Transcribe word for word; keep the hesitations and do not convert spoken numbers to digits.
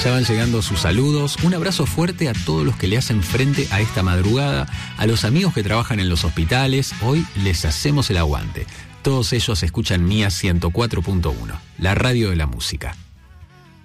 ya van llegando sus saludos. Un abrazo fuerte a todos los que le hacen frente a esta madrugada, a los amigos que trabajan en los hospitales. Hoy les hacemos el aguante. Todos ellos escuchan Mía ciento cuatro punto uno, la radio de la música.